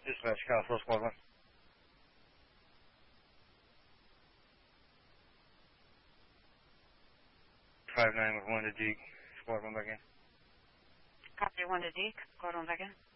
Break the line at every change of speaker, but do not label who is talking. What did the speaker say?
Dispatch, Chicago, Squad 1. 5-9 with 1 to Deke. Squad 1 back in.
Copy 1 to Deke. Squad 1 back in.